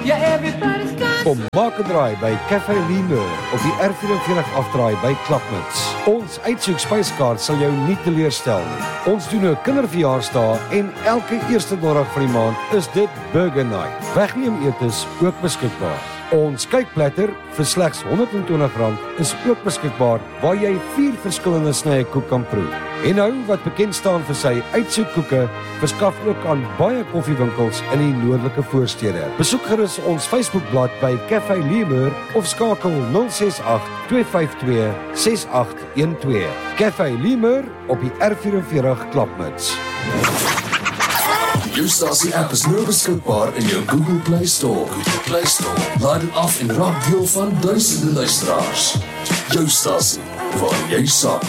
Kom maak 'n draai by Café Limeur op die R44 afdraai by Klapmuts. Ons uitsoek spyskaart sal jou nie teleurstel nie. Ons doen 'n kinderverjaarsdag en elke eerste donderdag van die maand is dit Burger Night. Wegneem etes ook beskikbaar. Ons kykplatter vir slegs R120 is ook beskikbaar waar jy 4 verskillende snye koek kan proe. En nou wat bekend staan vir sy uitsoekkoeke, verskaf ook aan baie koffiewinkels in die noordelike voorstede. Besoek gerus ons Facebookblad by Café Limeur of skakel 068 252 6812. Café Limeur op die R44 Klapmuts. Jou stasie app is nou beskikbaar in jou Google Play Store. Laat dit af en raak deel van duisende luisteraars. Jou stasie, waar jy saam.